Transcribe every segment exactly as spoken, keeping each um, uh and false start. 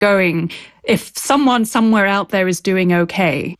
going if someone somewhere out there is doing okay.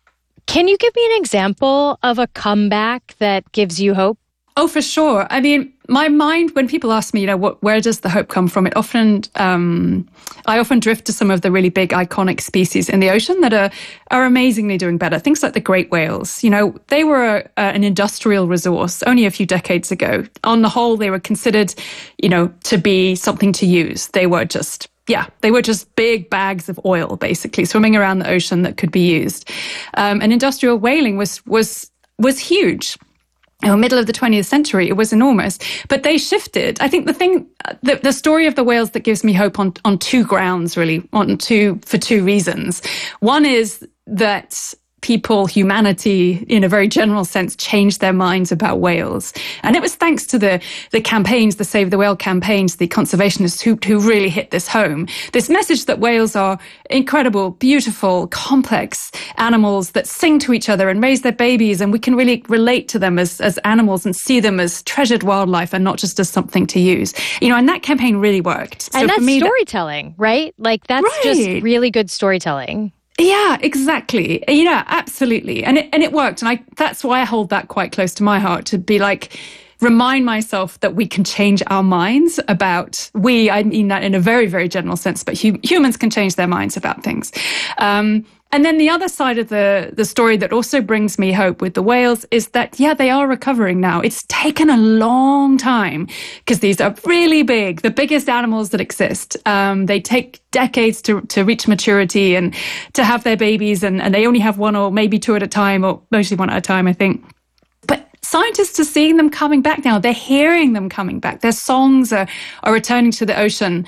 Can you give me an example of a comeback that gives you hope? Oh, for sure. I mean, my mind, when people ask me, you know, what, where does the hope come from? It often, um, I often drift to some of the really big iconic species in the ocean that are are amazingly doing better. Things like the great whales. You know, they were a, a, an industrial resource only a few decades ago. On the whole, they were considered, you know, to be something to use. They were just Yeah, they were just big bags of oil, basically, swimming around the ocean that could be used. Um, and industrial whaling was was was huge. In the middle of the twentieth century, it was enormous. But they shifted. I think the thing, the, the story of the whales that gives me hope on, on two grounds, really, on two for two reasons. One is that people, humanity, in a very general sense, changed their minds about whales. And it was thanks to the, the campaigns, the Save the Whale campaigns, the conservationists who, who really hit this home. This message that whales are incredible, beautiful, complex animals that sing to each other and raise their babies, and we can really relate to them as, as animals and see them as treasured wildlife and not just as something to use. You know, and that campaign really worked. And so that's for me, storytelling, that, right? Like, that's right. just really good storytelling. Yeah, exactly. Yeah, absolutely. And it, and it worked. And I, that's why I hold that quite close to my heart, to be like, remind myself that we can change our minds about, we, I mean that in a very, very general sense, but hu- humans can change their minds about things. Um, and then the other side of the, the story that also brings me hope with the whales is that, yeah, they are recovering now. It's taken a long time because these are really big, the biggest animals that exist. Um, they take decades to, to reach maturity and to have their babies, and, and they only have one or maybe two at a time, or mostly one at a time, I think. But scientists are seeing them coming back now. They're hearing them coming back. Their songs are, are returning to the ocean.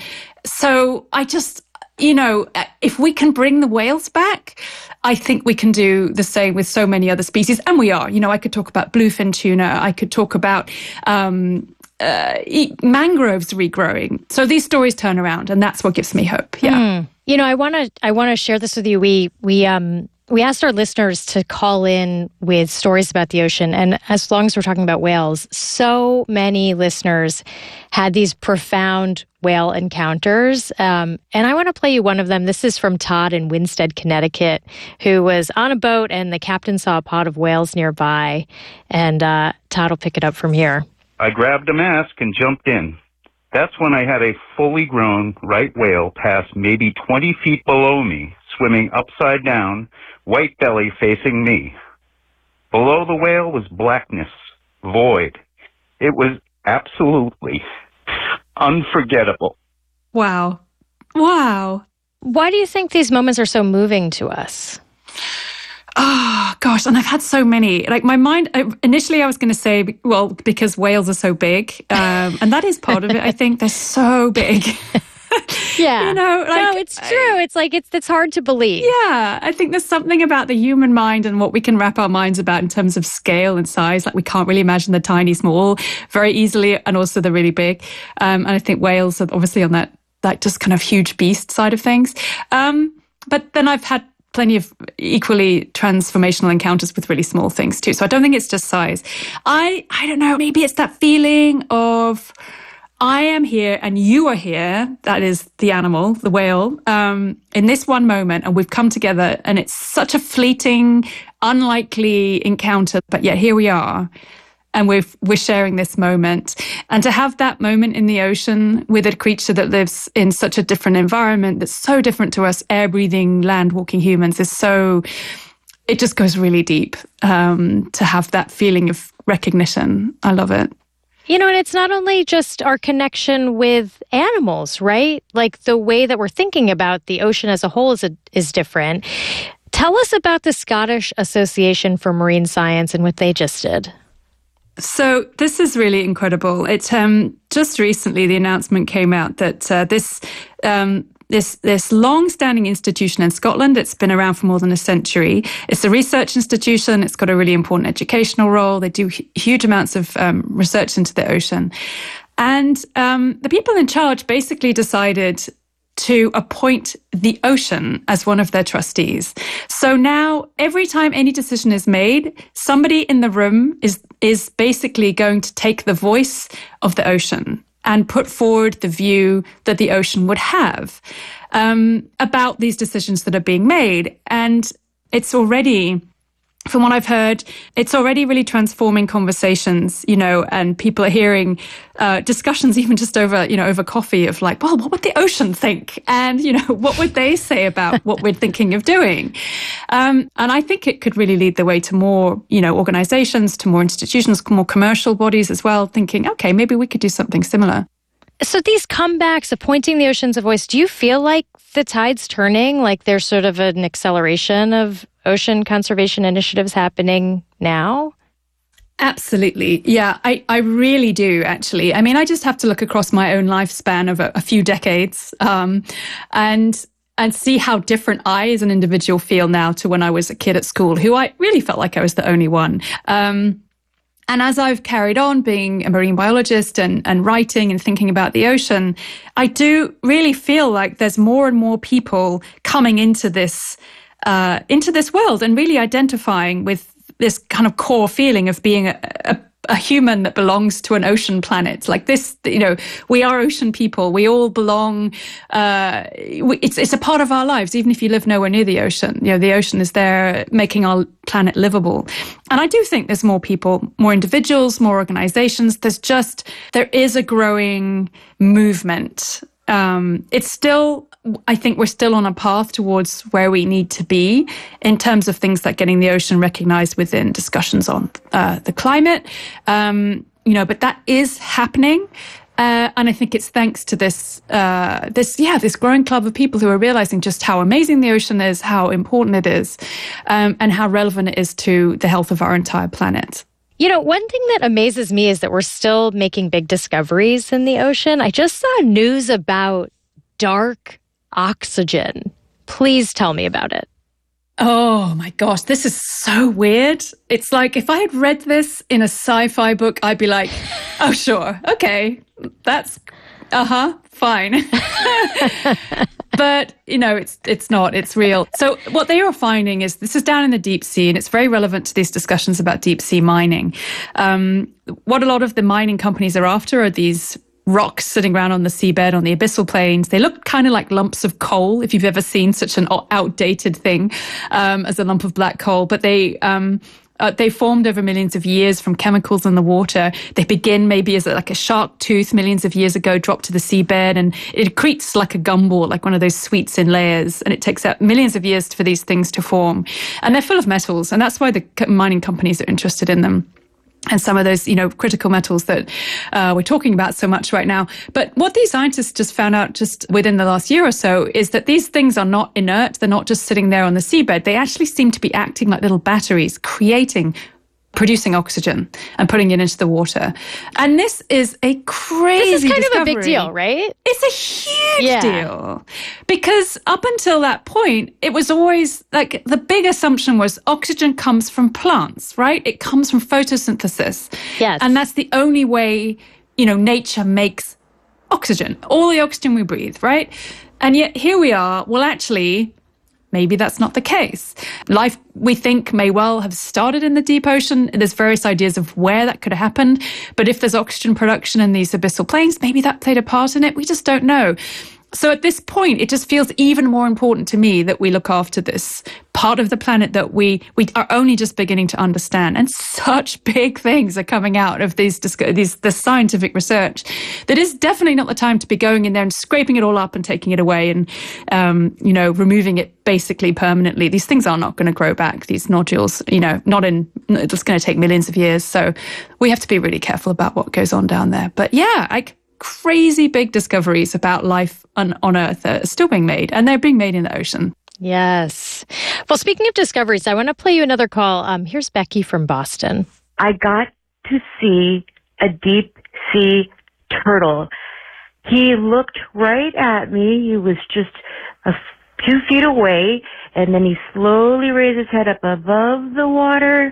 So I just... You know, if we can bring the whales back, I think we can do the same with so many other species. And we are. You know, I could talk about bluefin tuna. I could talk about um, uh, mangroves regrowing. So these stories turn around, and that's what gives me hope. Yeah. Mm. You know, I want to I want to share this with you. We we um we asked our listeners to call in with stories about the ocean, and as long as we're talking about whales, so many listeners had these profound whale encounters. Um, and I want to play you one of them. This is from Todd in Winstead, Connecticut, who was on a boat and the captain saw a pod of whales nearby. And uh, Todd will pick it up from here. I grabbed a mask and jumped in. That's when I had a fully grown right whale pass maybe twenty feet below me, swimming upside down, white belly facing me. Below the whale was blackness, void. It was absolutely unforgettable. Wow. Wow. Why do you think these moments are so moving to us? Oh, gosh. And I've had so many. Like, my mind, initially I was going to say, well, because whales are so big. Um, and that is part of it, I think. They're so big. Yeah. You know, like, no, it's true. It's like, it's it's hard to believe. Yeah. I think there's something about the human mind and what we can wrap our minds about in terms of scale and size. Like, we can't really imagine the tiny small very easily, and also the really big. Um, and I think whales are obviously on that, that just kind of huge beast side of things. Um, but then I've had plenty of equally transformational encounters with really small things too. So I don't think it's just size. I, I don't know, maybe it's that feeling of, I am here and you are here. That is the animal, the whale, um, in this one moment, and we've come together, and it's such a fleeting, unlikely encounter, but yet here we are, and we've, we're sharing this moment. And to have that moment in the ocean with a creature that lives in such a different environment, that's so different to us air-breathing, land-walking humans, is so, it just goes really deep, um, to have that feeling of recognition. I love it. You know, and it's not only just our connection with animals, right? Like, the way that we're thinking about the ocean as a whole is a, is different. Tell us about the Scottish Association for Marine Science and what they just did. So this is really incredible. It's um, just recently the announcement came out that uh, this um, this this long-standing institution in Scotland, it's been around for more than a century. It's a research institution. It's got a really important educational role. They do huge amounts of um, research into the ocean. And um, the people in charge basically decided to appoint the ocean as one of their trustees. So now every time any decision is made, somebody in the room is is basically going to take the voice of the ocean and put forward the view that the ocean would have um, about these decisions that are being made. And it's already, from what I've heard, it's already really transforming conversations, you know, and people are hearing uh, discussions even just over, you know, over coffee of like, well, what would the ocean think? And, you know, what would they say about what we're thinking of doing? Um, and I think it could really lead the way to more, you know, organizations, to more institutions, more commercial bodies as well, thinking, okay, maybe we could do something similar. So these comebacks, appointing the oceans a voice, do you feel like the tide's turning? Like there's sort of an acceleration of ocean conservation initiatives happening now? Absolutely. Yeah, I, I really do, actually. I mean, I just have to look across my own lifespan of a, a few decades um, and and see how different I as an individual feel now to when I was a kid at school, who I really felt like I was the only one. Um And as I've carried on being a marine biologist and, and writing and thinking about the ocean, I do really feel like there's more and more people coming into this uh, into this world and really identifying with this kind of core feeling of being a, a, a human that belongs to an ocean planet. Like this, you know, we are ocean people. We all belong. Uh, we, it's it's a part of our lives, even if you live nowhere near the ocean. You know, the ocean is there making our planet livable. And I do think there's more people, more individuals, more organizations. There's just, there is a growing movement. Um, it's still, I think we're still on a path towards where we need to be in terms of things like getting the ocean recognized within discussions on uh, the climate. Um, you know, but that is happening. Uh, and I think it's thanks to this, uh, this, yeah, this growing club of people who are realizing just how amazing the ocean is, how important it is, um, and how relevant it is to the health of our entire planet. You know, one thing that amazes me is that we're still making big discoveries in the ocean. I just saw news about dark oxygen. Please tell me about it. Oh my gosh, this is so weird. It's like if I had read this in a sci-fi book, I'd be like, oh, sure, okay, that's, uh-huh, fine. But, you know, it's it's not, it's real. So what they are finding is this is down in the deep sea, and it's very relevant to these discussions about deep sea mining. Um, what a lot of the mining companies are after are these rocks sitting around on the seabed, on the abyssal plains. They look kind of like lumps of coal, if you've ever seen such an outdated thing um, as a lump of black coal. But they um, uh, they formed over millions of years from chemicals in the water. They begin maybe as like a shark tooth millions of years ago, drop to the seabed, and it accretes like a gumball, like one of those sweets in layers. And it takes out millions of years for these things to form. And they're full of metals. And that's why the mining companies are interested in them. And some of those, you know, critical metals that uh, we're talking about so much right now. But what these scientists just found out just within the last year or so is that these things are not inert. They're not just sitting there on the seabed. They actually seem to be acting like little batteries, creating, producing oxygen and putting it into the water. And this is a crazy This is kind discovery. of a big deal, right? It's a huge Yeah. deal. Because up until that point, it was always like the big assumption was oxygen comes from plants, right? It comes from photosynthesis. Yes. And that's the only way, you know, nature makes oxygen, all the oxygen we breathe, right? And yet here we are. Well, actually, maybe that's not the case. Life, we think, may well have started in the deep ocean. There's various ideas of where that could have happened. But if there's oxygen production in these abyssal plains, maybe that played a part in it. We just don't know. So at this point, it just feels even more important to me that we look after this part of the planet that we we are only just beginning to understand. And such big things are coming out of these these the scientific research that is definitely not the time to be going in there and scraping it all up and taking it away and um, you know removing it basically permanently. These things are not going to grow back. These nodules, you know, not in. It's going to take millions of years. So we have to be really careful about what goes on down there. But yeah, I. Crazy big discoveries about life on, on Earth are still being made, and they're being made in the ocean. Yes. Well, speaking of discoveries, I want to play you another call. Um, here's Becky from Boston. I got to see a deep sea turtle. He looked right at me. He was just a few feet away, and then he slowly raised his head up above the water,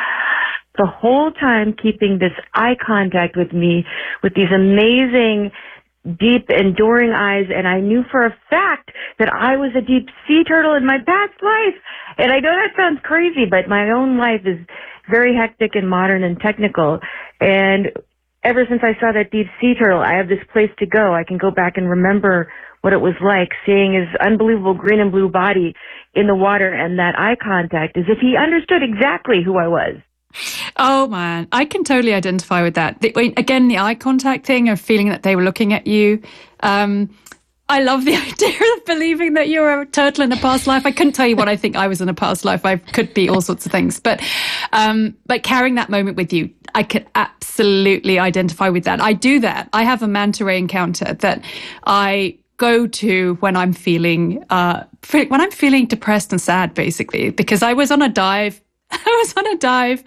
the whole time keeping this eye contact with me with these amazing, deep, enduring eyes. And I knew for a fact that I was a deep sea turtle in my past life. And I know that sounds crazy, but my own life is very hectic and modern and technical. And ever since I saw that deep sea turtle, I have this place to go. I can go back and remember what it was like seeing his unbelievable green and blue body in the water and that eye contact as if he understood exactly who I was. Oh, man, I can totally identify with that. The, again, the eye contact thing of feeling that they were looking at you. Um, I love the idea of believing that you're a turtle in a past life. I couldn't tell you what I think I was in a past life. I could be all sorts of things. But um, but carrying that moment with you, I could absolutely identify with that. I do that. I have a manta ray encounter that I go to when I'm feeling uh, when I'm feeling depressed and sad, basically, because I was on a dive. I was on a dive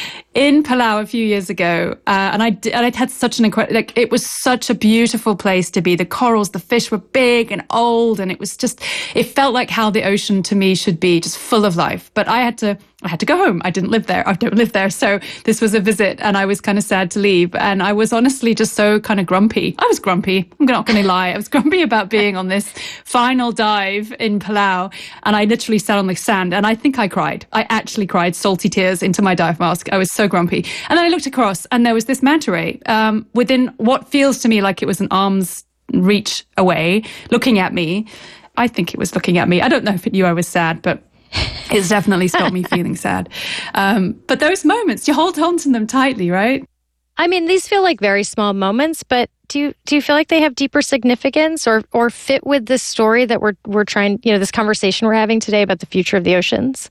in Palau a few years ago, uh, and I did, and I'd had such an incredible, like, it was such a beautiful place to be. The corals, the fish were big and old, and it was just, it felt like how the ocean to me should be, just full of life. But I had to, I had to go home. I didn't live there. I don't live there. So this was a visit, and I was kind of sad to leave. And I was honestly just so kind of grumpy. I was grumpy. I'm not going to lie. I was grumpy about being on this final dive in Palau, and I literally sat on the sand, and I think I cried. I actually cried salty tears into my dive mask. I was so grumpy. And then I looked across, and there was this manta ray um, within what feels to me like it was an arm's reach away, looking at me. I think it was looking at me. I don't know if it knew I was sad, but it's definitely stopped me feeling sad. Um, but those moments, you hold on to them tightly, right? I mean, these feel like very small moments, but do you, do you feel like they have deeper significance or or fit with this story that we're we're trying, you know, this conversation we're having today about the future of the oceans?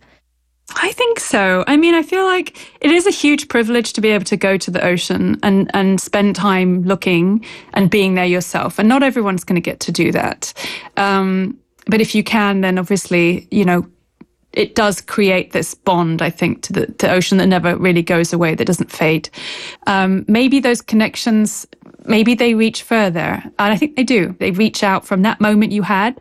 I think so. I mean, I feel like it is a huge privilege to be able to go to the ocean and, and spend time looking and being there yourself. And not everyone's going to get to do that. Um, but if you can, then obviously, you know, it does create this bond, I think, to the to ocean that never really goes away, that doesn't fade. Um, maybe those connections, maybe they reach further. And I think they do. They reach out from that moment you had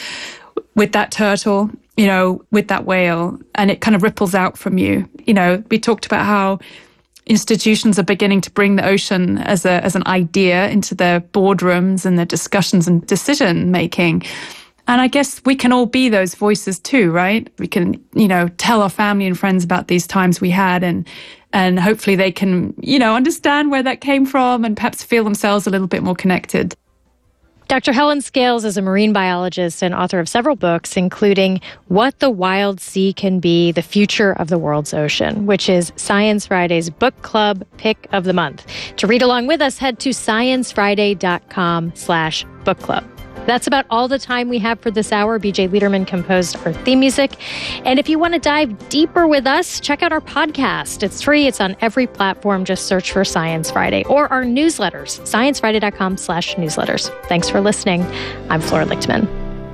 with that turtle, you know, with that whale, and it kind of ripples out from you. You know, we talked about how institutions are beginning to bring the ocean as a as an idea into their boardrooms and their discussions and decision making. And I guess we can all be those voices too, right? We can, you know, tell our family and friends about these times we had, and and hopefully they can, you know, understand where that came from and perhaps feel themselves a little bit more connected. Doctor Helen Scales is a marine biologist and author of several books, including What the Wild Sea Can Be, The Future of the World's Ocean, which is Science Friday's book club pick of the month. To read along with us, head to sciencefriday.com slash book club. That's about all the time we have for this hour. B J Liederman composed our theme music. And if you want to dive deeper with us, check out our podcast. It's free. It's on every platform. Just search for Science Friday, or our newsletters, sciencefriday.com slash newsletters. Thanks for listening. I'm Flora Lichtman.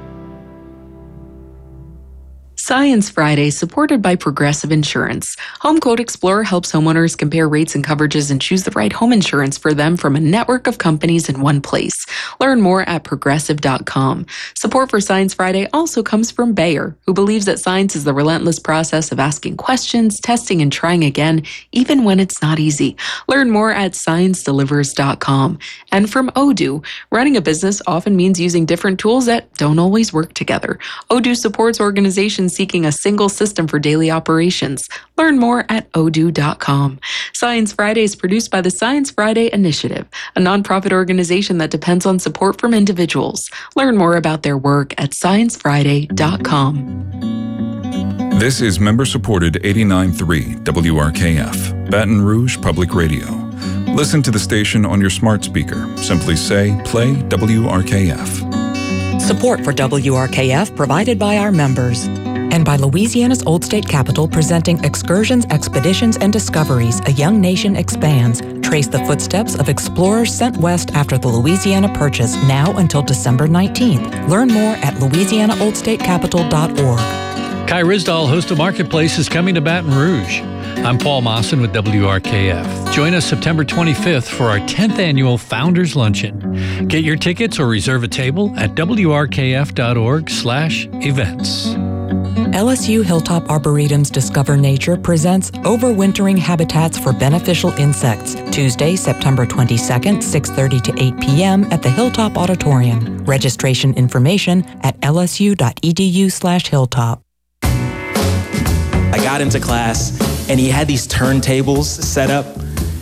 Science Friday, supported by Progressive Insurance. Home Quote Explorer helps homeowners compare rates and coverages and choose the right home insurance for them from a network of companies in one place. Learn more at progressive dot com. Support for Science Friday also comes from Bayer, who believes that science is the relentless process of asking questions, testing, and trying again, even when it's not easy. Learn more at science delivers dot com. And from Odoo, running a business often means using different tools that don't always work together. Odoo supports organizations seeking a single system for daily operations. Learn more at odoo dot com. Science Friday is produced by the Science Friday Initiative, a nonprofit organization that depends on support from individuals. Learn more about their work at science friday dot com. This is member-supported eighty-nine point three W R K F, Baton Rouge Public Radio. Listen to the station on your smart speaker. Simply say, play W R K F. Support for W R K F provided by our members and by Louisiana's Old State Capitol, presenting Excursions, Expeditions, and Discoveries, A Young Nation Expands. Trace the footsteps of explorers sent west after the Louisiana Purchase, now until December nineteenth. Learn more at louisiana old state capitol dot org. Kai Ryssdal, host of Marketplace, is coming to Baton Rouge. I'm Paul Mawson with W R K F. Join us September twenty-fifth for our tenth annual Founders Luncheon. Get your tickets or reserve a table at w r k f dot org slash events. L S U Hilltop Arboretum's Discover Nature presents Overwintering Habitats for Beneficial Insects, Tuesday, September twenty-second, six thirty to eight p.m. at the Hilltop Auditorium. Registration information at l s u dot e d u slash hilltop. I got into class, and he had these turntables set up,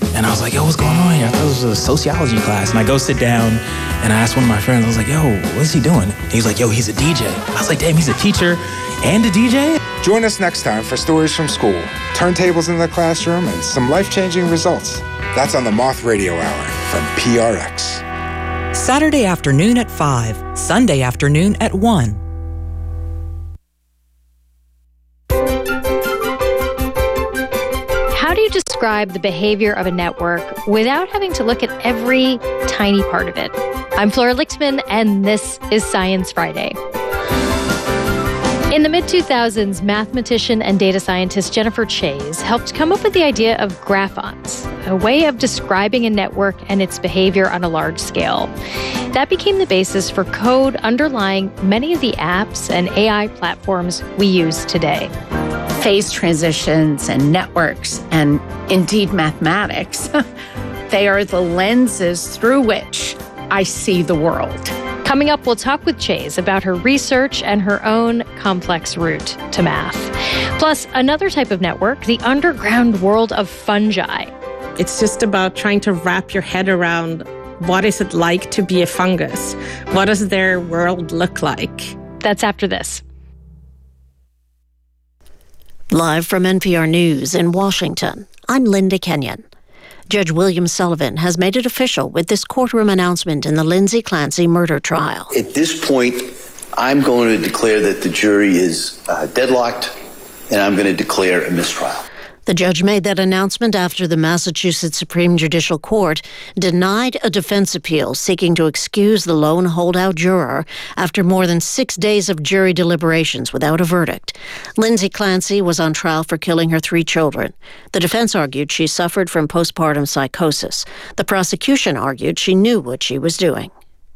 And I was like, yo, what's going on here? I thought it was a sociology class. And I go sit down and I asked one of my friends, I was like, yo, what's he doing? And he's like, yo, he's a D J. I was like, damn, he's a teacher and a D J? Join us next time for Stories from School, turntables in the classroom, and some life-changing results. That's on the Moth Radio Hour from P R X. Saturday afternoon at five, Sunday afternoon at one. How do you describe the behavior of a network without having to look at every tiny part of it? I'm Flora Lichtman, and this is Science Friday. In the mid two thousands, mathematician and data scientist Jennifer Chase helped come up with the idea of graphons, a way of describing a network and its behavior on a large scale. That became the basis for code underlying many of the apps and A I platforms we use today. Phase transitions and networks, and indeed mathematics, they are the lenses through which I see the world. Coming up, we'll talk with Chase about her research and her own complex route to math. Plus, another type of network, the underground world of fungi. It's just about trying to wrap your head around what is it like to be a fungus? What does their world look like? That's after this. Live from N P R News in Washington, I'm Linda Kenyon. Judge William Sullivan has made it official with this courtroom announcement in the Lindsay Clancy murder trial. At this point, I'm going to declare that the jury is uh, deadlocked, and I'm going to declare a mistrial. The judge made that announcement after the Massachusetts Supreme Judicial Court denied a defense appeal seeking to excuse the lone holdout juror after more than six days of jury deliberations without a verdict. Lindsay Clancy was on trial for killing her three children. The defense argued she suffered from postpartum psychosis. The prosecution argued she knew what she was doing.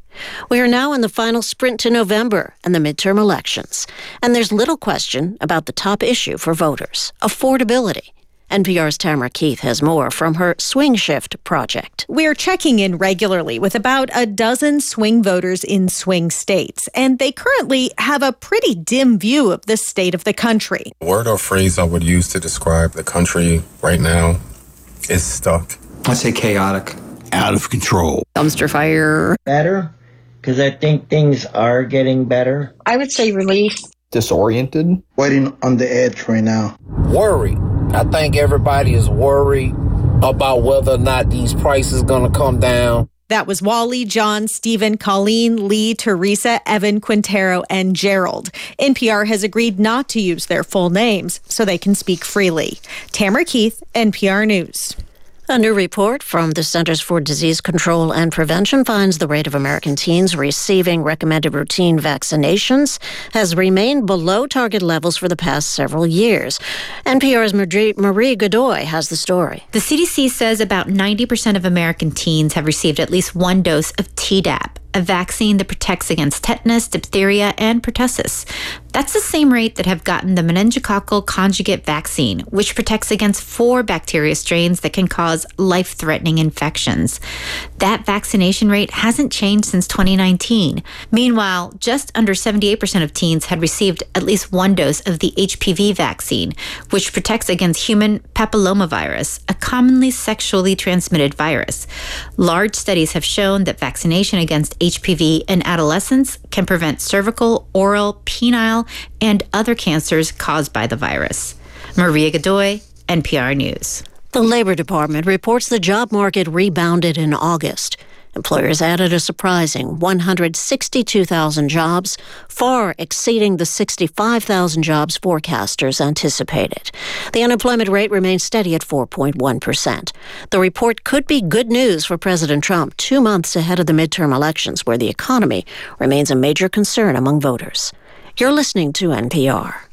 We are now in the final sprint to November and the midterm elections, and there's little question about the top issue for voters, affordability. N P R's Tamara Keith has more from her Swing Shift project. We're checking in regularly with about a dozen swing voters in swing states, and they currently have a pretty dim view of the state of the country. The word or phrase I would use to describe the country right now is stuck. I say chaotic. Out of control. Dumpster fire. Better, because I think things are getting better. I would say relief. Disoriented. Waiting on the edge right now. Worry. I think everybody is worried about whether or not these prices are going to come down. That was Wally, John, Stephen, Colleen, Lee, Teresa, Evan, Quintero, and Gerald. N P R has agreed not to use their full names so they can speak freely. Tamara Keith, N P R News. A new report from the Centers for Disease Control and Prevention finds the rate of American teens receiving recommended routine vaccinations has remained below target levels for the past several years. N P R's Marie Godoy has the story. The C D C says about ninety percent of American teens have received at least one dose of Tdap, a vaccine that protects against tetanus, diphtheria, and pertussis. That's the same rate that have gotten the meningococcal conjugate vaccine, which protects against four bacteria strains that can cause life-threatening infections. That vaccination rate hasn't changed since twenty nineteen. Meanwhile, just under seventy-eight percent of teens had received at least one dose of the H P V vaccine, which protects against human papillomavirus, a commonly sexually transmitted virus. Large studies have shown that vaccination against H P V in adolescents can prevent cervical, oral, penile, and other cancers caused by the virus. Maria Godoy, N P R News. The Labor Department reports the job market rebounded in August. Employers added a surprising one hundred sixty-two thousand jobs, far exceeding the sixty-five thousand jobs forecasters anticipated. The unemployment rate remains steady at four point one percent. The report could be good news for President Trump two months ahead of the midterm elections, where the economy remains a major concern among voters. You're listening to N P R.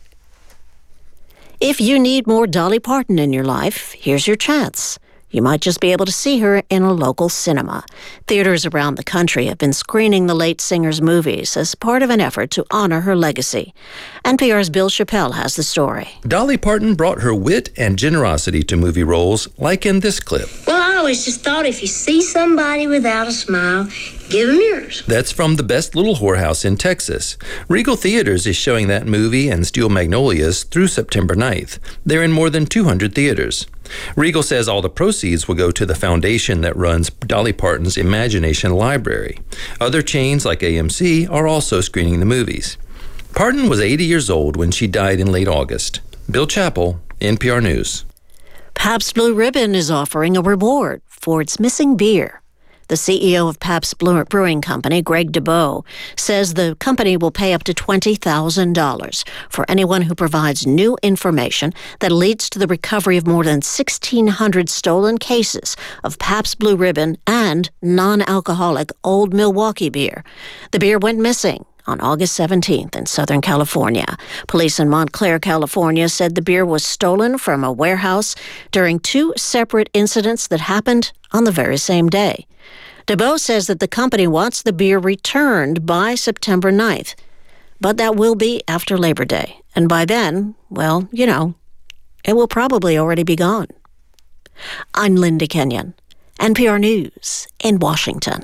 If you need more Dolly Parton in your life, here's your chance. You might just be able to see her in a local cinema. Theaters around the country have been screening the late singer's movies as part of an effort to honor her legacy. N P R's Bill Chappell has the story. Dolly Parton brought her wit and generosity to movie roles, like in this clip. Well, I always just thought if you see somebody without a smile, give them yours. That's from The Best Little Whorehouse in Texas. Regal Theaters is showing that movie and Steel Magnolias through September ninth. They're in more than two hundred theaters. Regal says all the proceeds will go to the foundation that runs Dolly Parton's Imagination Library. Other chains like A M C are also screening the movies. Parton was eighty years old when she died in late August. Bill Chappell, N P R News. Pabst Blue Ribbon is offering a reward for its missing beer. The C E O of Pabst Brewing Company, Greg DeBow, says the company will pay up to twenty thousand dollars for anyone who provides new information that leads to the recovery of more than sixteen hundred stolen cases of Pabst Blue Ribbon and non-alcoholic Old Milwaukee beer. The beer went missing on August seventeenth in Southern California. Police in Montclair, California said the beer was stolen from a warehouse during two separate incidents that happened on the very same day. DeBow says that the company wants the beer returned by September ninth, but that will be after Labor Day. And by then, well, you know, it will probably already be gone. I'm Linda Kenyon, N P R News in Washington.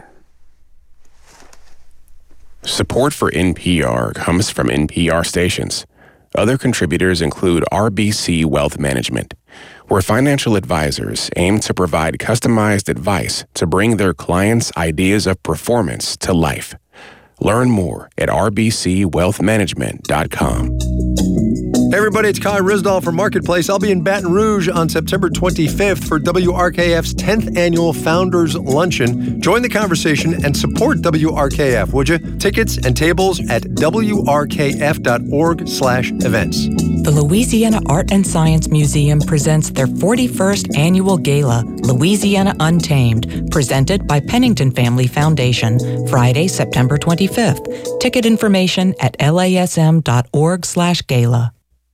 Support for N P R comes from N P R stations. Other contributors include R B C Wealth Management, where financial advisors aim to provide customized advice to bring their clients' ideas of performance to life. Learn more at r b c wealth management dot com. Hey everybody, it's Kai Risdall from Marketplace. I'll be in Baton Rouge on September twenty-fifth for W R K F's tenth Annual Founders Luncheon. Join the conversation and support W R K F, would you? Tickets and tables at w r k f dot org slash events. The Louisiana Art and Science Museum presents their forty-first annual gala, Louisiana Untamed, presented by Pennington Family Foundation, Friday, September twenty-fifth. Ticket information at l a s m dot org slash gala.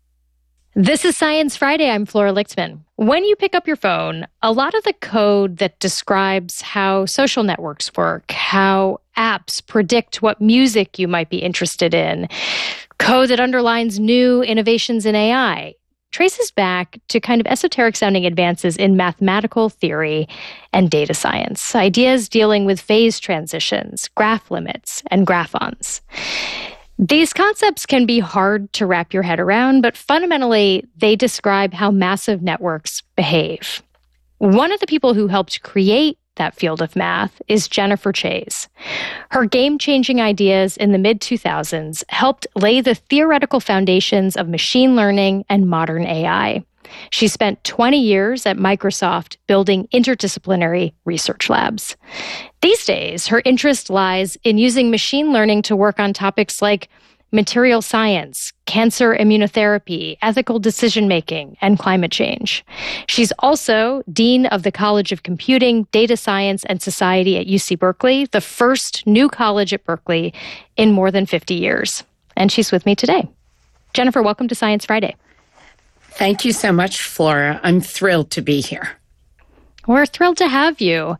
This is Science Friday. I'm Flora Lichtman. When you pick up your phone, a lot of the code that describes how social networks work, how apps predict what music you might be interested in, code that underlines new innovations in A I, traces back to kind of esoteric-sounding advances in mathematical theory and data science, ideas dealing with phase transitions, graph limits, and graphons. These concepts can be hard to wrap your head around, but fundamentally, they describe how massive networks behave. One of the people who helped create that field of math is Jennifer Chase. Her game-changing ideas in the mid two thousands helped lay the theoretical foundations of machine learning and modern A I. She spent twenty years at Microsoft building interdisciplinary research labs. These days, her interest lies in using machine learning to work on topics like material science, cancer immunotherapy, ethical decision-making, and climate change. She's also Dean of the College of Computing, Data Science, and Society at U C Berkeley, the first new college at Berkeley in more than fifty years. And she's with me today. Jennifer, welcome to Science Friday. Thank you so much, Flora. I'm thrilled to be here. We're thrilled to have you.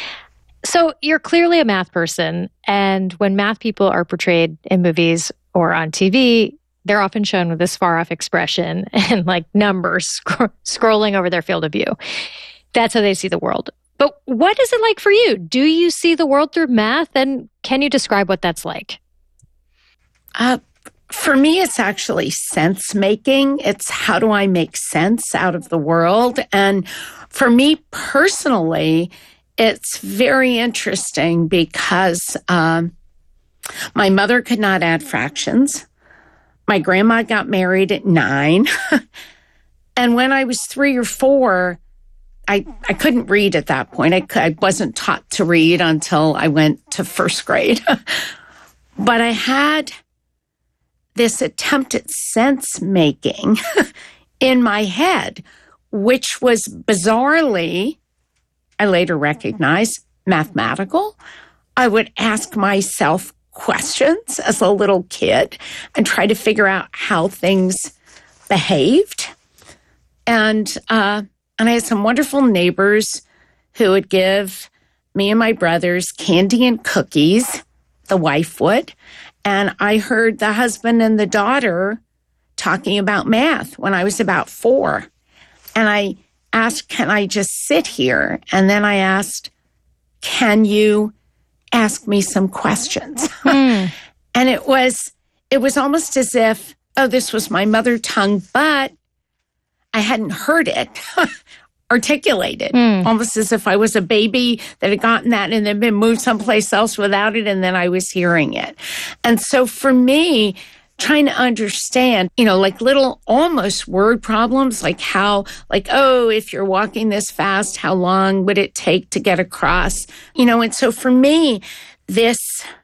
So you're clearly a math person, and when math people are portrayed in movies or on T V, they're often shown with this far-off expression and like numbers sc- scrolling over their field of view. That's how they see the world. But what is it like for you? Do you see the world through math, and can you describe what that's like? Uh, for me, it's actually sense-making. It's how do I make sense out of the world? And for me personally, it's very interesting because um, my mother could not add fractions. My grandma got married at nine. And when I was three or four, I, I couldn't read at that point. I, I wasn't taught to read until I went to first grade. But I had this attempt at sense-making in my head, which was bizarrely, I later recognized, mathematical. I would ask myself questions as a little kid and try to figure out how things behaved. And uh, and I had some wonderful neighbors who would give me and my brothers candy and cookies, the wife would. And I heard the husband and the daughter talking about math when I was about four. And I asked, can I just sit here? And then I asked, can you ask me some questions? Mm. And it was, it was almost as if, oh, this was my mother tongue, but I hadn't heard it articulated, Mm. almost as if I was a baby that had gotten that and then been moved someplace else without it, and then I was hearing it. And so for me, trying to understand, you know, like little almost word problems, like how, like, oh, if you're walking this fast, how long would it take to get across? You know, and so for me, this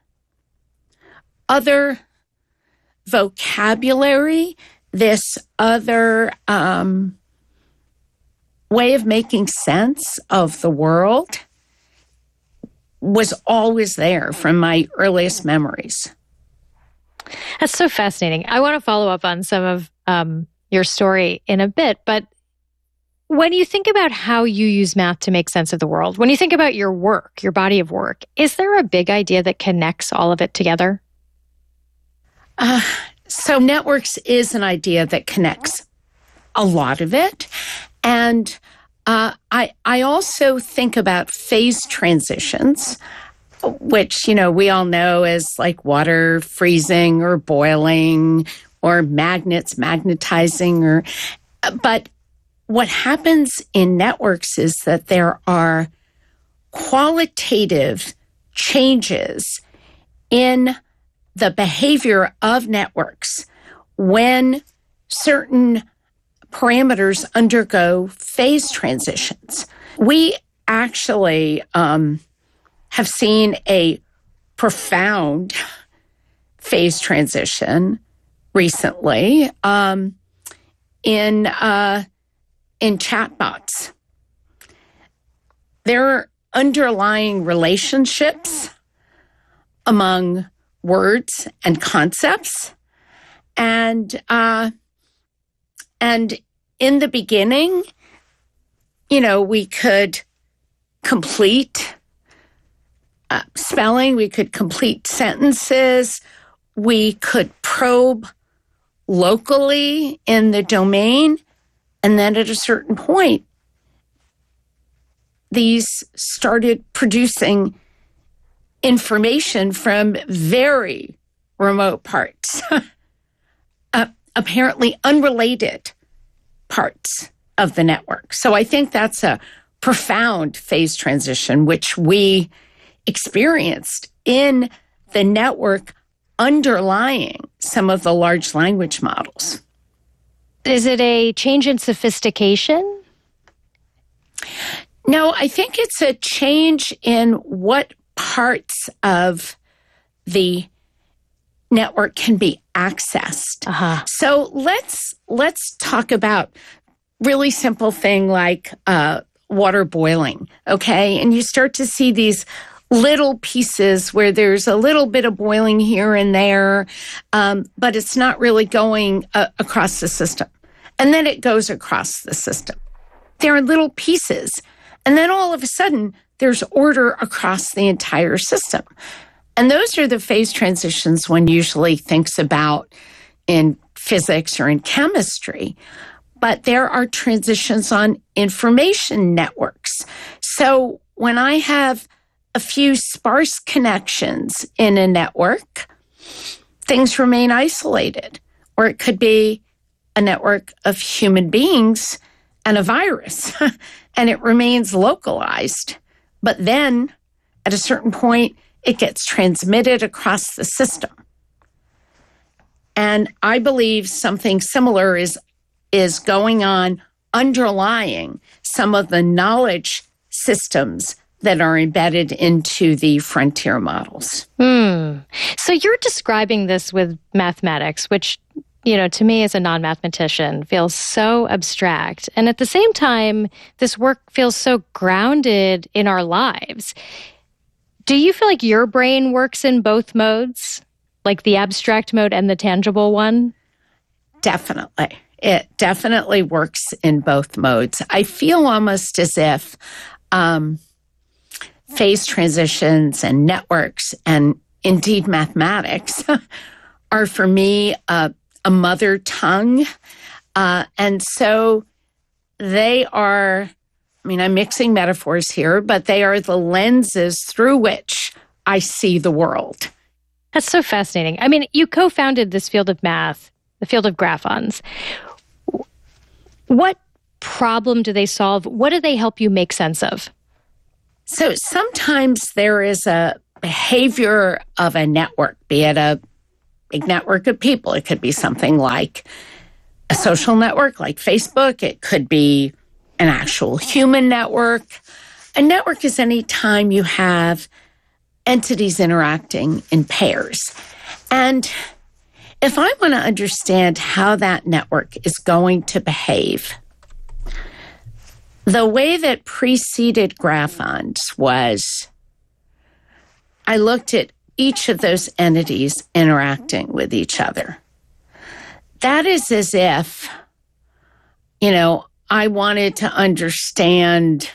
other vocabulary, this other um, way of making sense of the world was always there from my earliest memories. That's so fascinating. I want to follow up on some of um, your story in a bit, but when you think about how you use math to make sense of the world, when you think about your work, your body of work, is there a big idea that connects all of it together? Uh, so networks is an idea that connects a lot of it. And uh, I, I also think about phase transitions, which, you know, we all know as like water freezing or boiling or magnets magnetizing. Or, but what happens in networks is that there are qualitative changes in the behavior of networks when certain parameters undergo phase transitions. We actually um, have seen a profound phase transition recently um, in uh, in chatbots. There are underlying relationships among words and concepts, and uh, and in the beginning, you know, we could complete uh, spelling, we could complete sentences, we could probe locally in the domain, and then at a certain point, these started producing information from very remote parts, uh, apparently unrelated parts of the network. So I think that's a profound phase transition, which we experienced in the network underlying some of the large language models. Is it a change in sophistication? No, I think it's a change in what parts of the network can be accessed. Uh-huh. So let's let's talk about really simple thing like uh, water boiling, okay? And you start to see these little pieces where there's a little bit of boiling here and there, um, but it's not really going uh, across the system. And then it goes across the system. There are little pieces. And then all of a sudden, there's order across the entire system. And those are the phase transitions one usually thinks about in physics or in chemistry. But there are transitions on information networks. So when I have a few sparse connections in a network, things remain isolated. Or it could be a network of human beings and a virus, and it remains localized. But then, at a certain point, it gets transmitted across the system. And I believe something similar is, is going on underlying some of the knowledge systems that are embedded into the frontier models. Hmm. So you're describing this with mathematics, which, you know, to me as a non-mathematician feels so abstract. And at the same time, this work feels so grounded in our lives. Do you feel like your brain works in both modes, like the abstract mode and the tangible one? Definitely. It definitely works in both modes. I feel almost as if um, phase transitions and networks and indeed mathematics are for me uh, a mother tongue. Uh, and so they are, I mean, I'm mixing metaphors here, but they are the lenses through which I see the world. That's so fascinating. I mean, you co-founded this field of math, the field of graphons. What problem do they solve? What do they help you make sense of? So sometimes there is a behavior of a network, be it a big network of people. It could be something like a social network like Facebook. It could be an actual human network. A network is any time you have entities interacting in pairs. And if I want to understand how that network is going to behave, the way that preceded graphons was I looked at each of those entities interacting with each other. That is as if, you know, I wanted to understand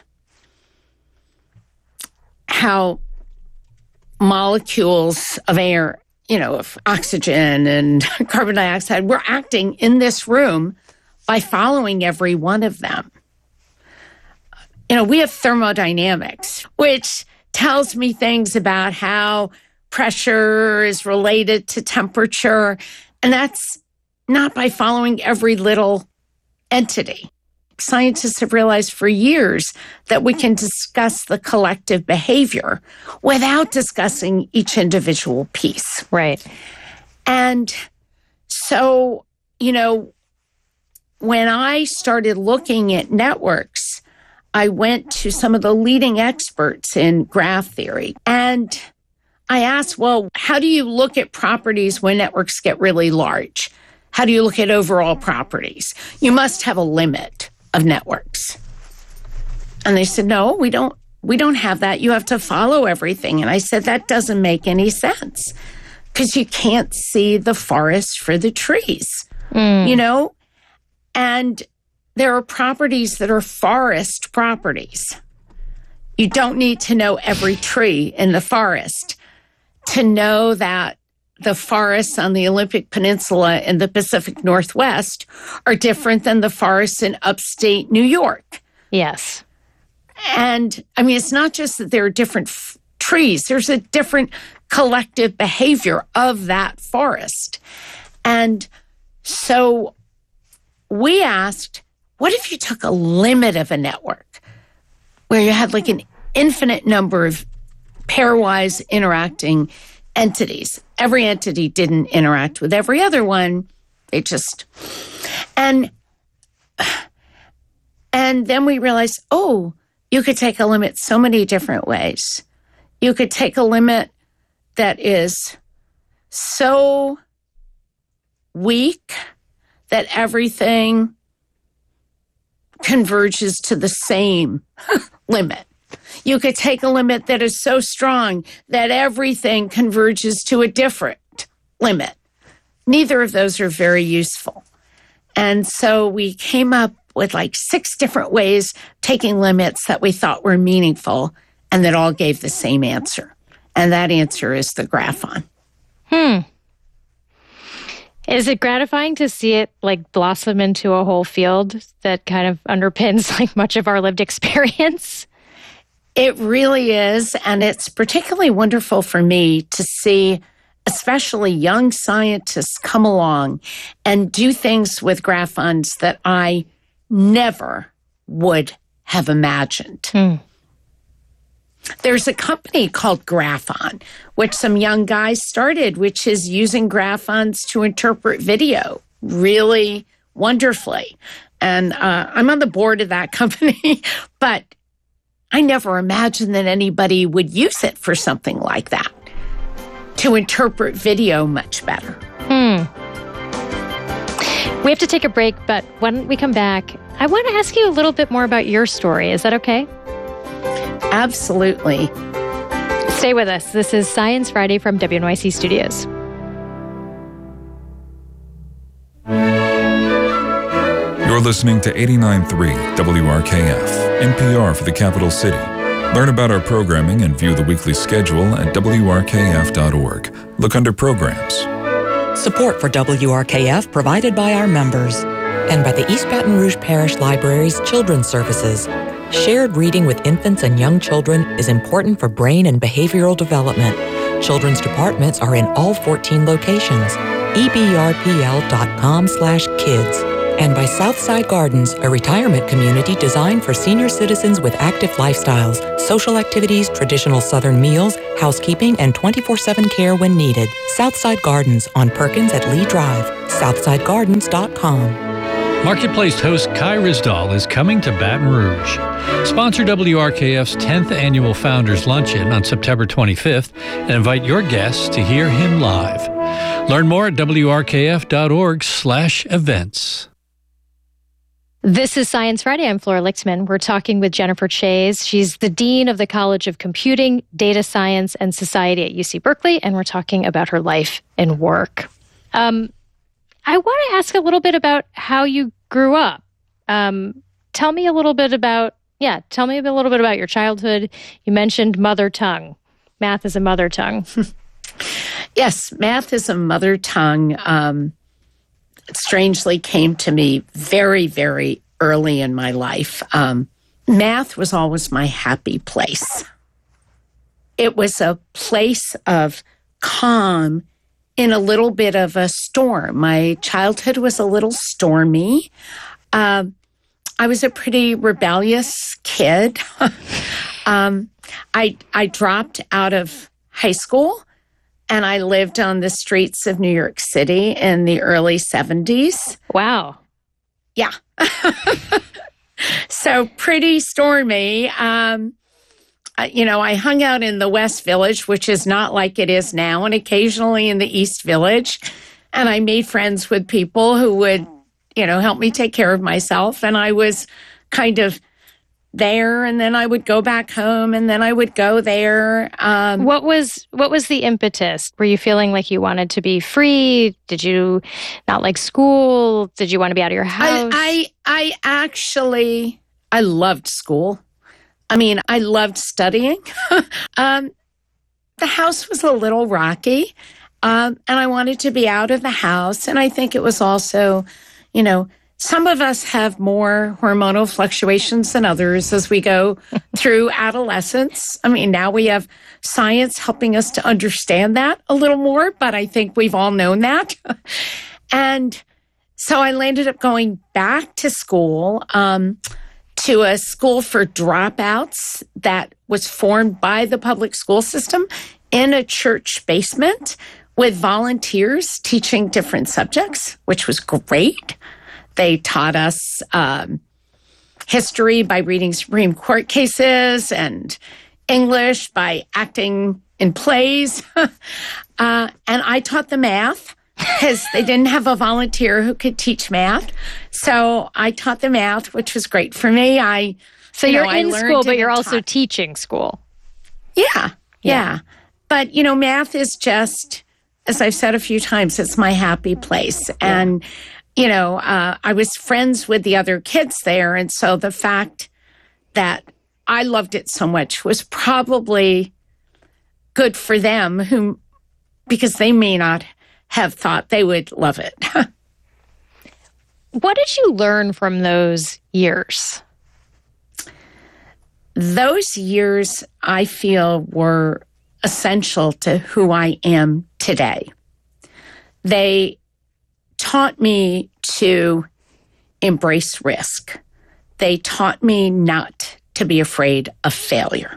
how molecules of air, you know, of oxygen and carbon dioxide were acting in this room by following every one of them. You know, we have thermodynamics, which tells me things about how pressure is related to temperature, and that's not by following every little entity. Scientists have realized for years that we can discuss the collective behavior without discussing each individual piece. Right. And so, you know, when I started looking at networks, I went to some of the leading experts in graph theory. And I asked, well, how do you look at properties when networks get really large? How do you look at overall properties? You must have a limit of networks. And they said, no, we don't, we don't have that. You have to follow everything. And I said, that doesn't make any sense because you can't see the forest for the trees, mm. you know? And there are properties that are forest properties. You don't need to know every tree in the forest to know that the forests on the Olympic Peninsula in the Pacific Northwest are different than the forests in upstate New York. Yes. And I mean, it's not just that there are different f- trees, there's a different collective behavior of that forest. And so we asked, what if you took a limit of a network where you had like an infinite number of pairwise interacting entities? Every entity didn't interact with every other one. They just, and, and then we realized, oh, you could take a limit so many different ways. You could take a limit that is so weak that everything converges to the same limit. You could take a limit that is so strong that everything converges to a different limit. Neither of those are very useful. And so we came up with like six different ways taking limits that we thought were meaningful and that all gave the same answer. And that answer is the graphon. Hmm. Is it gratifying to see it like blossom into a whole field that kind of underpins like much of our lived experience? It really is. And it's particularly wonderful for me to see especially young scientists come along and do things with graphons that I never would have imagined. Hmm. There's a company called Graphon, which some young guys started, which is using graphons to interpret video really wonderfully. And uh, I'm on the board of that company, but I never imagined that anybody would use it for something like that, to interpret video much better. Hmm. We have to take a break, but when we come back, I want to ask you a little bit more about your story. Is that okay? Absolutely. Stay with us. This is Science Friday from W N Y C Studios. You're listening to eighty-nine point three W R K F, N P R for the capital city. Learn about our programming and view the weekly schedule at W R K F dot org. Look under Programs. Support for W R K F provided by our members and by the East Baton Rouge Parish Library's Children's Services. Shared reading with infants and young children is important for brain and behavioral development. Children's departments are in all fourteen locations. E B R P L dot com slash kids. And by Southside Gardens, a retirement community designed for senior citizens with active lifestyles, social activities, traditional Southern meals, housekeeping, and twenty-four seven care when needed. Southside Gardens on Perkins at Lee Drive. southside gardens dot com. Marketplace host Kai Ryssdal is coming to Baton Rouge. Sponsor W R K F's tenth Annual Founders Luncheon on September twenty-fifth and invite your guests to hear him live. Learn more at W R K F dot org slash events. This is Science Friday. I'm Flora Lichtman. We're talking with Jennifer Chayes. She's the Dean of the College of Computing, Data Science, and Society at U C Berkeley, and we're talking about her life and work. Um, I want to ask a little bit about how you grew up. Um, tell me a little bit about, yeah, tell me a little bit about your childhood. You mentioned mother tongue. Math is a mother tongue. Yes, math is a mother tongue. Um, it strangely came to me very, very early in my life. Um, math was always my happy place. It was a place of calm in a little bit of a storm. My childhood was a little stormy. Uh, I was a pretty rebellious kid. um, I I dropped out of high school, and I lived on the streets of New York City in the early seventies. Wow. Yeah. So pretty stormy. Um, uh, you know, I hung out in the West Village, which is not like it is now, and occasionally in the East Village. And I made friends with people who would, you know, help me take care of myself. And I was kind of there, and then I would go back home, and then I would go there. Um, what was what was the impetus? Were you feeling like you wanted to be free? Did you not like school? Did you want to be out of your house? I, I, I actually, I loved school. I mean, I loved studying. um, the house was a little rocky, um, and I wanted to be out of the house. And I think it was also, you know, some of us have more hormonal fluctuations than others as we go through adolescence. I mean, now we have science helping us to understand that a little more, but I think we've all known that. And so I ended up going back to school, um, to a school for dropouts that was formed by the public school system in a church basement with volunteers teaching different subjects, which was great. They taught us um, history by reading Supreme Court cases and English by acting in plays. uh, and I taught the math because they didn't have a volunteer who could teach math. So I taught the math, which was great for me. I So you you're know, in I school, but you're also taught. teaching school. Yeah, yeah, yeah. But, you know, math is just, as I've said a few times, it's my happy place. And you know, uh, I was friends with the other kids there. And so the fact that I loved it so much was probably good for them, whom, because they may not have thought they would love it. What did you learn from those years? Those years, I feel, were essential to who I am today. They taught me to embrace risk. They taught me not to be afraid of failure.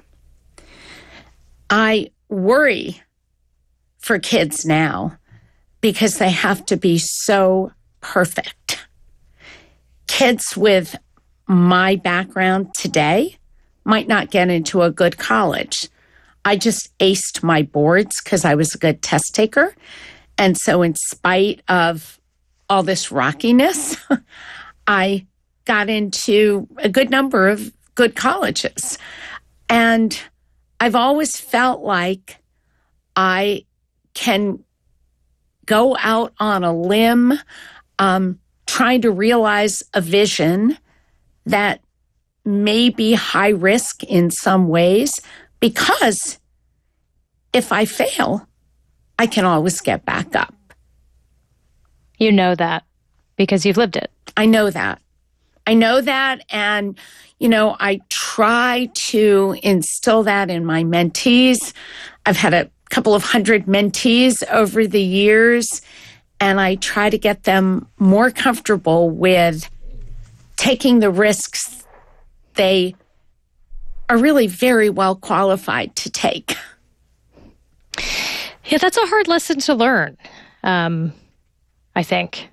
I worry for kids now because they have to be so perfect. Kids with my background today might not get into a good college. I just aced my boards because I was a good test taker. And so in spite of all this rockiness, I got into a good number of good colleges. And I've always felt like I can go out on a limb, um, trying to realize a vision that may be high risk in some ways, because if I fail, I can always get back up. You know that because you've lived it. I know that. I know that. And, you know, I try to instill that in my mentees. I've had a couple of hundred mentees over the years. and I try to get them more comfortable with taking the risks they are really very well qualified to take. Yeah, that's a hard lesson to learn, um, I think.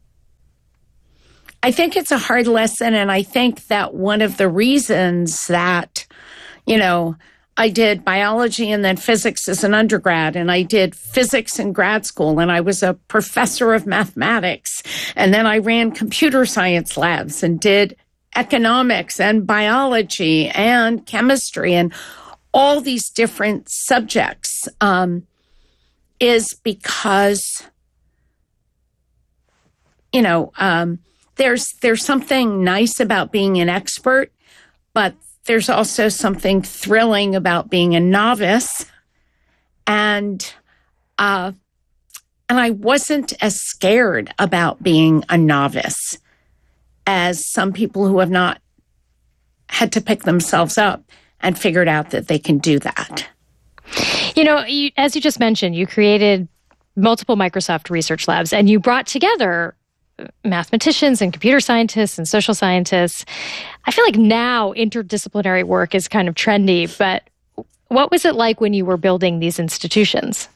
I think it's a hard lesson, and I think that one of the reasons that, you know, I did biology and then physics as an undergrad, and I did physics in grad school, and I was a professor of mathematics, and then I ran computer science labs and did economics and biology and chemistry and all these different subjects, um, is because, you know, um, there's there's something nice about being an expert, but there's also something thrilling about being a novice. And uh, and I wasn't as scared about being a novice as some people who have not had to pick themselves up and figured out that they can do that. You know, you, as you just mentioned, you created multiple Microsoft research labs, and you brought together mathematicians and computer scientists and social scientists. I feel like now interdisciplinary work is kind of trendy, but what was it like when you were building these institutions?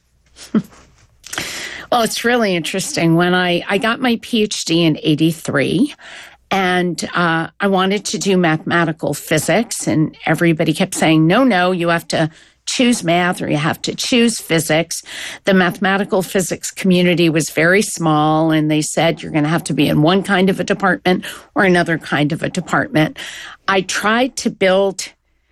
Well, it's really interesting. When I, I got my PhD in eighty-three, and uh, I wanted to do mathematical physics, and everybody kept saying, no, no, you have to choose math or you have to choose physics. The mathematical physics community was very small, and they said you're going to have to be in one kind of a department or another kind of a department. I tried to build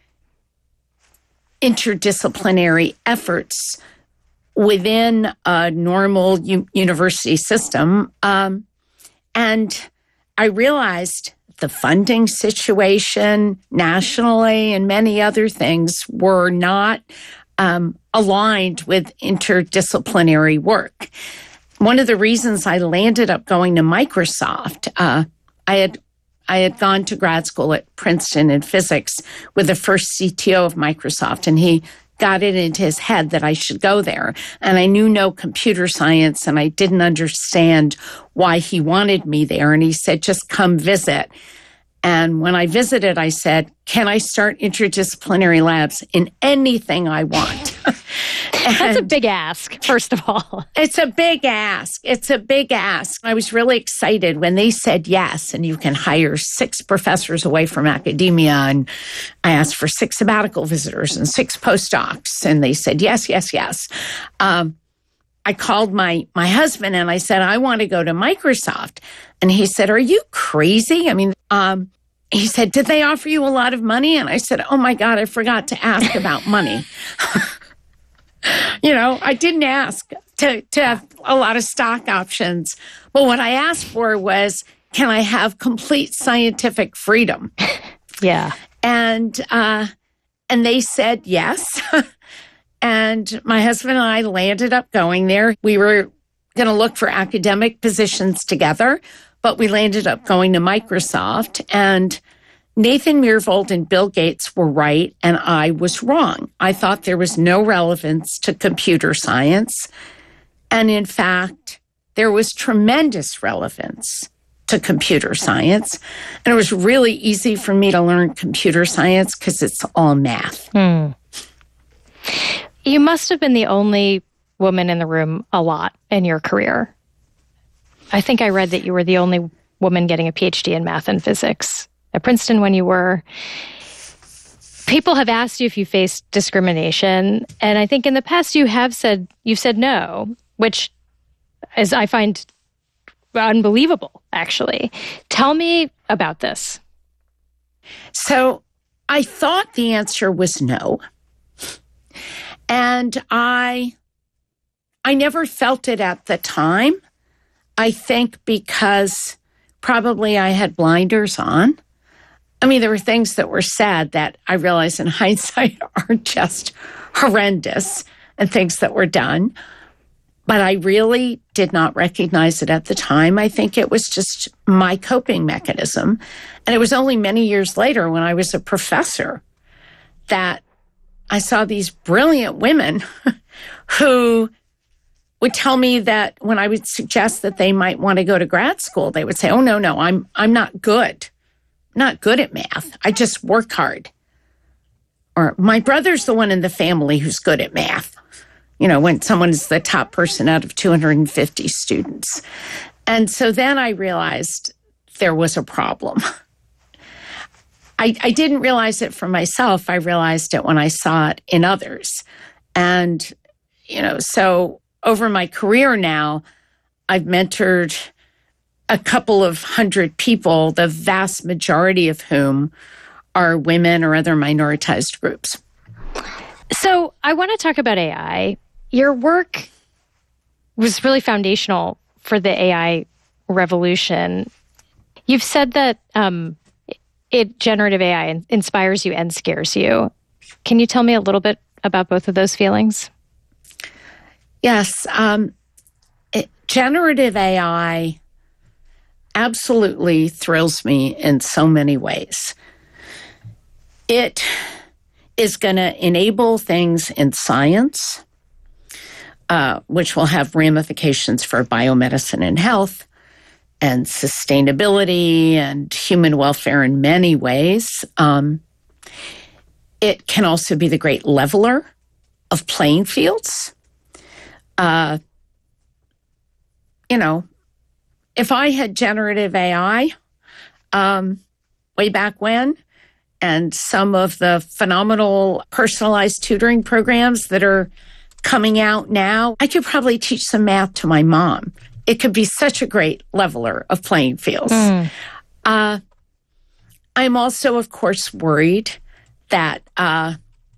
interdisciplinary efforts within a normal u- university system, um, and I realized the funding situation nationally and many other things were not um, aligned with interdisciplinary work. One of the reasons I landed up going to Microsoft, uh, I had I had gone to grad school at Princeton in physics with the first C T O of Microsoft, and he got it into his head that I should go there. And I knew no computer science, and I didn't understand why he wanted me there. And he said, just come visit. And when I visited, I said, can I start interdisciplinary labs in anything I want? That's a big ask, first of all. It's a big ask. It's a big ask. I was really excited when they said yes, and you can hire six professors away from academia. And I asked for six sabbatical visitors and six postdocs, and they said yes, yes, yes. Um, I called my my husband and I said, I want to go to Microsoft. And he said, are you crazy? I mean, um, he said, did they offer you a lot of money? And I said, oh my God, I forgot to ask about money. You know, I didn't ask to, to have a lot of stock options. But what I asked for was, can I have complete scientific freedom? Yeah. And, uh, and they said yes. And my husband and I landed up going there. We were going to look for academic positions together, but we landed up going to Microsoft. And Nathan Myhrvold and Bill Gates were right, and I was wrong. I thought there was no relevance to computer science. And in fact, there was tremendous relevance to computer science. And it was really easy for me to learn computer science because it's all math. Hmm. You must have been the only woman in the room a lot in your career. I think I read that you were the only woman getting a PhD in math and physics at Princeton when you were. People have asked you if you faced discrimination, and I think in the past you have said you've said no, which is I find unbelievable, actually. Tell me about this. So I thought the answer was no. And I I never felt it at the time. I think because probably I had blinders on. I mean, there were things that were said that I realize in hindsight are just horrendous, and things that were done. But I really did not recognize it at the time. I think it was just my coping mechanism. And it was only many years later when I was a professor that I saw these brilliant women who would tell me that when I would suggest that they might want to go to grad school, they would say, oh, no, no, I'm I'm not good. Not good at math. I just work hard. Or my brother's the one in the family who's good at math. You know, when someone is the top person out of two hundred fifty students. And so then I realized there was a problem. I, I didn't realize it for myself. I realized it when I saw it in others. And, you know, so over my career now, I've mentored a couple of hundred people, the vast majority of whom are women or other minoritized groups. So I want to talk about A I. Your work was really foundational for the A I revolution. You've said that um, it generative A I inspires you and scares you. Can you tell me a little bit about both of those feelings? Yes. Um, it, generative A I absolutely thrills me in so many ways. It is going to enable things in science, uh, which will have ramifications for biomedicine and health and sustainability and human welfare in many ways. Um, it can also be the great leveler of playing fields. Uh, you know, if I had generative A I um, way back when, and some of the phenomenal personalized tutoring programs that are coming out now, I could probably teach some math to my mom. It could be such a great leveler of playing fields. Mm. Uh, I'm also, of course, worried that uh,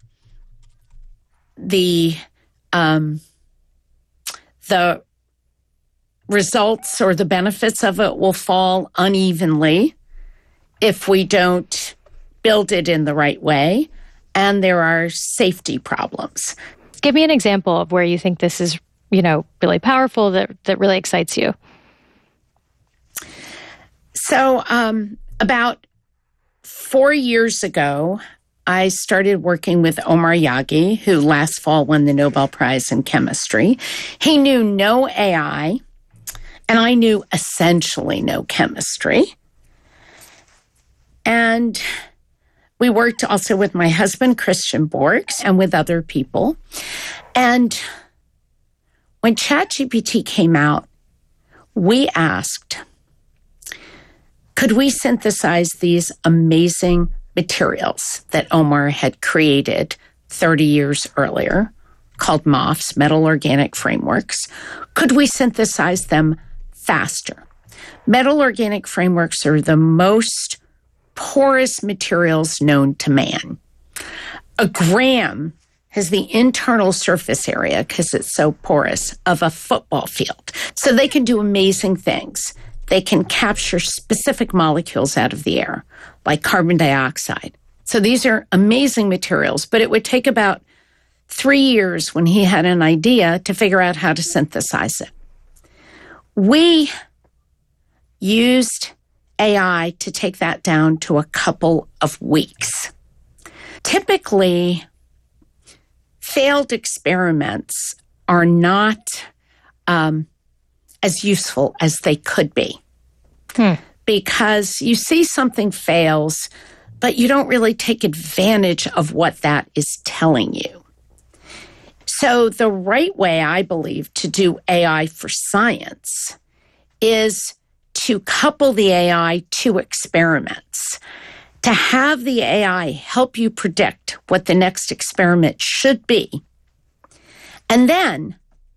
the um, the results or the benefits of it will fall unevenly if we don't build it in the right way, and there are safety problems. Give me an example of where you think this is, you know, really powerful, that, that really excites you. So um, about four years ago, I started working with Omar Yaghi, who last fall won the Nobel Prize in Chemistry. He knew no A I, and I knew essentially no chemistry. And we worked also with my husband, Christian Borgs, and with other people. And when ChatGPT came out, we asked, could we synthesize these amazing materials that Omar had created thirty years earlier, called M O Fs, Metal Organic Frameworks? Could we synthesize them faster? Metal organic frameworks are the most porous materials known to man. A gram has the internal surface area, because it's so porous, of a football field. So they can do amazing things. They can capture specific molecules out of the air, like carbon dioxide. So these are amazing materials, but it would take about three years when he had an idea to figure out how to synthesize it. We used A I to take that down to a couple of weeks. Typically, failed experiments are not um, as useful as they could be. Hmm. Because you see something fails, but you don't really take advantage of what that is telling you. So the right way, I believe, to do A I for science is to couple the A I to experiments, to have the A I help you predict what the next experiment should be, and then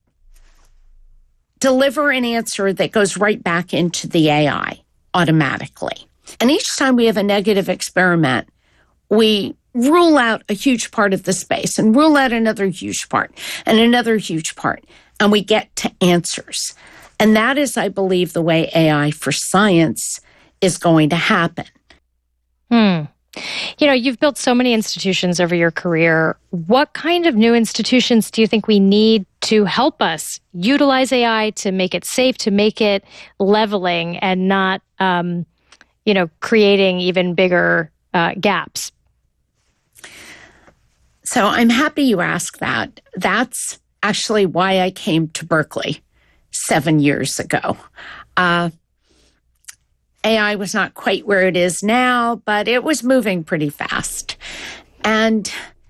deliver an answer that goes right back into the A I automatically. And each time we have a negative experiment, we rule out a huge part of the space and rule out another huge part and another huge part, and we get to answers. And that is, I believe, the way A I for science is going to happen. Hmm. You know, you've built so many institutions over your career. What kind of new institutions do you think we need to help us utilize A I to make it safe, to make it leveling and not, um, you know, creating even bigger uh, gaps? So I'm happy you asked that. That's actually why I came to Berkeley seven years ago. Uh, A I was not quite where it is now, but it was moving pretty fast. And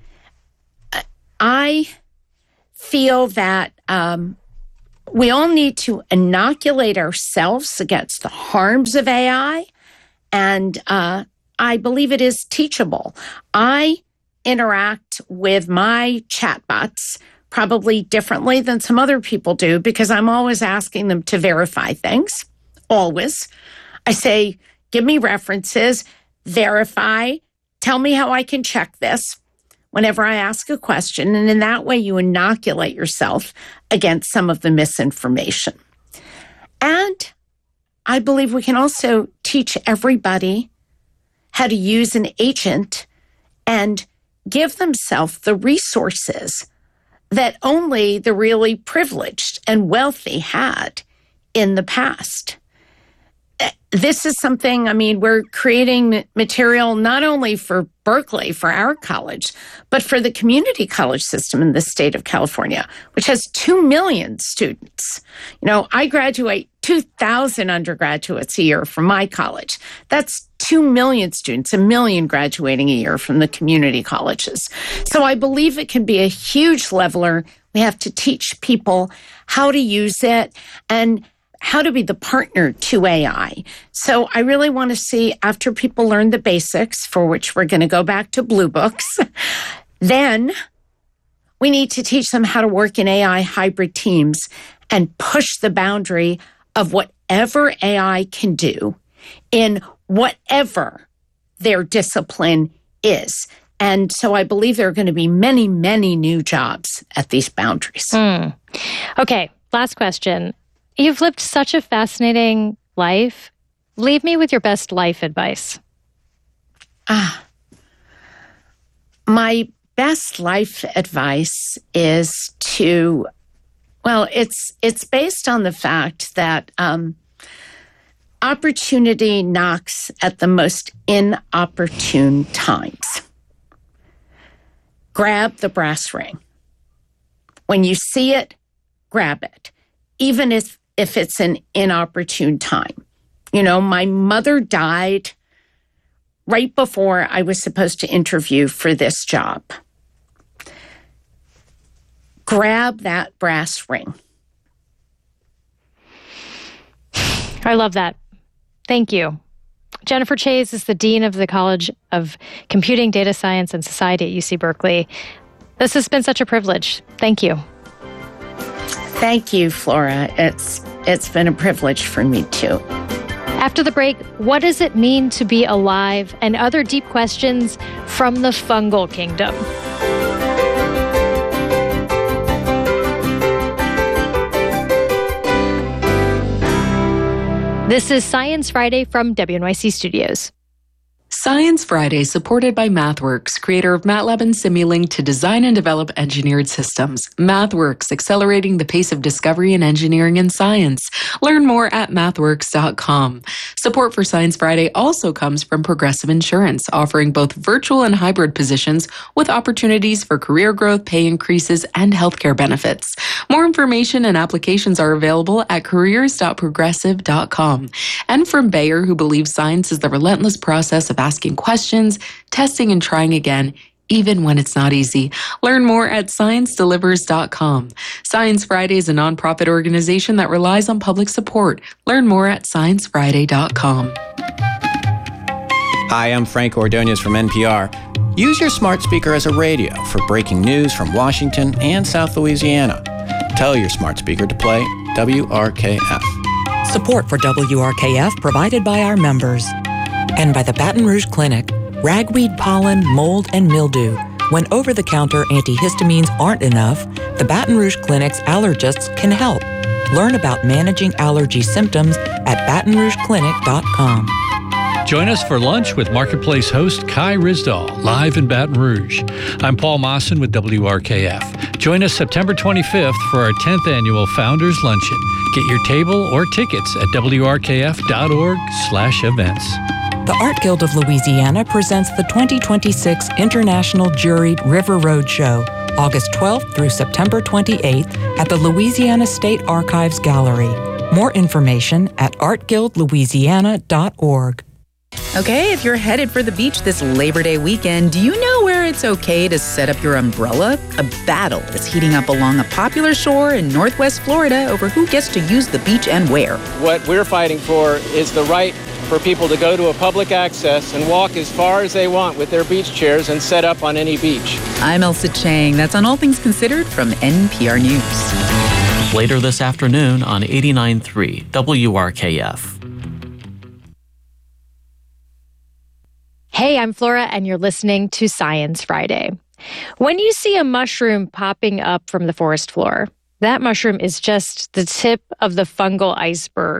I feel that um, we all need to inoculate ourselves against the harms of A I. And uh, I believe it is teachable. I interact with my chatbots probably differently than some other people do because I'm always asking them to verify things. Always. I say, give me references, verify, tell me how I can check this whenever I ask a question. And in that way, you inoculate yourself against some of the misinformation. And I believe we can also teach everybody how to use an agent and give themselves the resources that only the really privileged and wealthy had in the past. This is something, I mean, we're creating material not only for Berkeley, for our college, but for the community college system in the state of California, which has two million students. You know, I graduate two thousand undergraduates a year from my college. That's two million students, a million graduating a year from the community colleges. So I believe it can be a huge leveler. We have to teach people how to use it and how to be the partner to A I. So I really want to see, after people learn the basics, for which we're going to go back to Blue Books, then we need to teach them how to work in A I hybrid teams and push the boundary of whatever A I can do in whatever their discipline is. And so I believe there are going to be many, many new jobs at these boundaries. Mm. Okay, last question. You've lived such a fascinating life. Leave me with your best life advice. Ah, my best life advice is to, well, it's it's based on the fact that um, opportunity knocks at the most inopportune times. Grab the brass ring. When you see it, grab it, even if if it's an inopportune time. You know, my mother died right before I was supposed to interview for this job. Grab that brass ring. I love that. Thank you. Jennifer Chayes is the Dean of the College of Computing, Data Science, and Society at U C Berkeley. This has been such a privilege. Thank you. Thank you, Flora. It's it's been a privilege for me, too. After the break, what does it mean to be alive? And other deep questions from the fungal kingdom. This is Science Friday from W N Y C Studios. Science Friday, supported by MathWorks, creator of MATLAB and Simulink to design and develop engineered systems. MathWorks, accelerating the pace of discovery in engineering and science. Learn more at mathworks dot com. Support for Science Friday also comes from Progressive Insurance, offering both virtual and hybrid positions with opportunities for career growth, pay increases, and healthcare benefits. More information and applications are available at careers dot progressive dot com. And from Bayer, who believes science is the relentless process of asking questions, testing, and trying again, even when it's not easy. Learn more at science delivers dot com. Science Friday is a nonprofit organization that relies on public support. Learn more at science friday dot com. Hi, I'm Frank Ordonez from N P R. Use your smart speaker as a radio for breaking news from Washington and South Louisiana. Tell your smart speaker to play W R K F. Support for W R K F provided by our members. And by the Baton Rouge Clinic, ragweed pollen, mold, and mildew. When over-the-counter antihistamines aren't enough, the Baton Rouge Clinic's allergists can help. Learn about managing allergy symptoms at baton rouge clinic dot com. Join us for lunch with Marketplace host Kai Ryssdal, live in Baton Rouge. I'm Paul Mawson with W R K F. Join us September twenty-fifth for our tenth annual Founders Luncheon. Get your table or tickets at W R K F dot org slash events. The Art Guild of Louisiana presents the twenty twenty-six International Juried River Road Show, August twelfth through September twenty-eighth at the Louisiana State Archives Gallery. More information at art guild louisiana dot org. Okay, if you're headed for the beach this Labor Day weekend, do you know where it's okay to set up your umbrella? A battle is heating up along a popular shore in Northwest Florida over who gets to use the beach and where. What we're fighting for is the right for people to go to a public access and walk as far as they want with their beach chairs and set up on any beach. I'm Elsa Chang. That's on All Things Considered from N P R News. Later this afternoon on eighty-nine point three W R K F. Hey, I'm Flora, and you're listening to Science Friday. When you see a mushroom popping up from the forest floor, that mushroom is just the tip of the fungal iceberg